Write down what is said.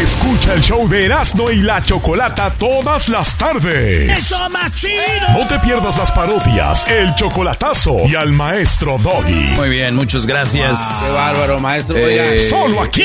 Escucha el show de Erasmo y la Chocolata todas las tardes. ¡Eso, machino! No te pierdas las parodias, el chocolatazo y al maestro Doggy. Muy bien, muchas gracias. Qué bárbaro, maestro. Solo aquí,